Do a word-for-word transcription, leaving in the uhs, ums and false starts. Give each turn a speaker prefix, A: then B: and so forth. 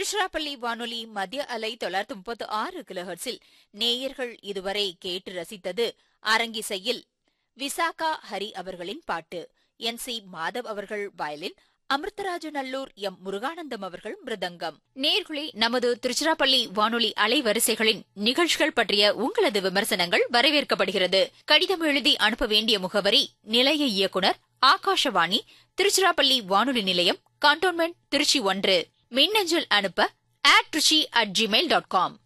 A: திருச்சிராப்பள்ளி வானொலி மத்திய அலை தொள்ளாயிரத்து முப்பத்து ஆறு கிலோஹெர்ட்ஸில் நேயர்கள் இதுவரை கேட்டு ரசித்தது அரங்கிசையில் விசாகா ஹரி அவர்களின் பாட்டு, என் சி மாதவ் அவர்கள் வயலின், அமிர்தராஜநல்லூர் எம் முருகானந்தம் அவர்கள் மிருதங்கம். நேயர்களே, நமது திருச்சிராப்பள்ளி வானொலி அலைவரிசைகளின் நிகழ்ச்சிகள் பற்றிய உங்களது விமர்சனங்கள் வரவேற்கப்படுகிறது. கடிதம் எழுதி அனுப்ப வேண்டிய முகவரி: நிலைய இயக்குனர், ஆகாஷவாணி, திருச்சிராப்பள்ளி வானொலி நிலையம், கண்டோன்மெண்ட், திருச்சி ஒன்று. மின்னஞ்சல் அனுப்ப at trichy at gmail dot com.